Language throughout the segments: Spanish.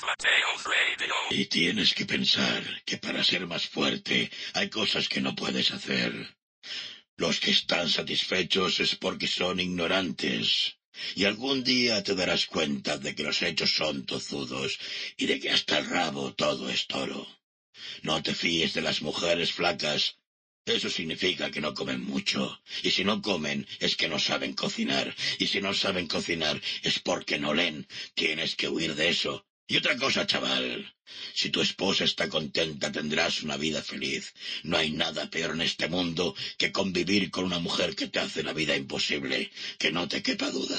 Y tienes que pensar que para ser más fuerte hay cosas que no puedes hacer. Los que están satisfechos es porque son ignorantes. Y algún día te darás cuenta de que los hechos son tozudos y de que hasta el rabo todo es toro. No te fíes de las mujeres flacas. Eso significa que no comen mucho. Y si no comen es que no saben cocinar. Y si no saben cocinar es porque no leen. Tienes que huir de eso. Y otra cosa, chaval. Si tu esposa está contenta tendrás una vida feliz. No hay nada peor en este mundo que convivir con una mujer que te hace la vida imposible. Que no te quepa duda.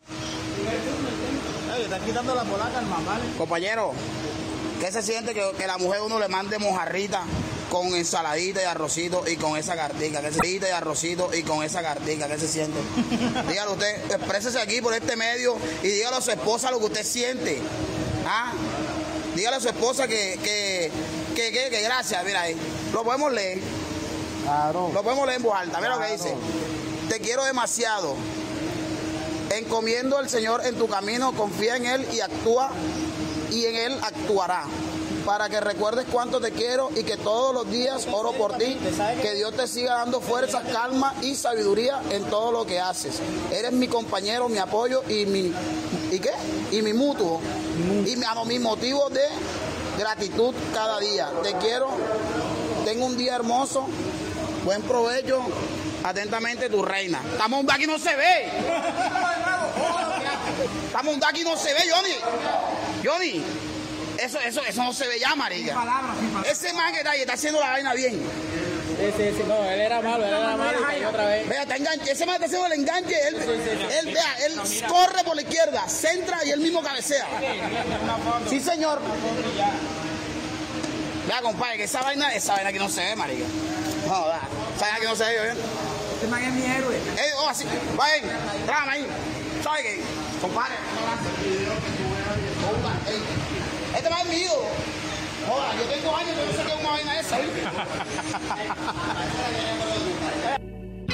Está quitando la polaca al mamá. Compañero, ¿qué se siente que la mujer uno le mande mojarrita con ensaladita y arrocito y con esa cartica? ¿Qué se siente? Y arrocito y con esa cartica, ¿qué se siente? Dígalo usted, exprésese aquí por este medio y dígale a su esposa lo que usted siente. ¿Ah? Dígale a su esposa que gracias, mira ahí. Lo podemos leer. Claro. Lo podemos leer en voz alta. Mira Claro. lo que dice. Te quiero demasiado. Encomiendo al Señor en tu camino, confía en Él y actúa, y en Él actuará. Para que recuerdes cuánto te quiero y que todos los días oro por ti, que Dios te siga dando fuerza, calma y sabiduría en todo lo que haces. Eres mi compañero, mi apoyo y mi mutuo, y mi motivo de gratitud cada día. Te quiero, tengo un día hermoso, buen provecho, atentamente tu reina. Estamos aquí no se ve. Estamos aquí no se ve, Johnny. Eso no se ve ya, marica. Ese man que está haciendo la vaina bien. Sí, no, él era malo y cayó otra vez. Vea, está enganche. Ese man está haciendo el enganche. Él corre por la izquierda, centra y él mismo cabecea. Sí, señor. Vea, compadre, que esa vaina aquí no se ve, marica. No, esa vaina aquí no se ve, ¿bien? Este man es mi héroe. Así. Vayan, trágame ahí. ¿Sabe qué? Compadre, este man es mío. Joder, yo tengo años que no sé qué es una vaina esa.